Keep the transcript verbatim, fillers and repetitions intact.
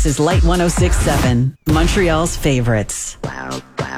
This is Light one oh six point seven, Montreal's favorites. Wow.